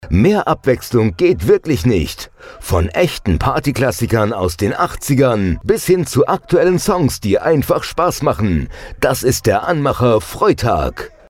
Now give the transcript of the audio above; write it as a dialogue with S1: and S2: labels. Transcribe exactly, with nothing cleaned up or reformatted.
S1: Mehr Abwechslung geht wirklich nicht. Von echten Partyklassikern aus den achtzigern bis hin zu aktuellen Songs, die einfach Spaß machen. Das ist der Anmacher Freitag.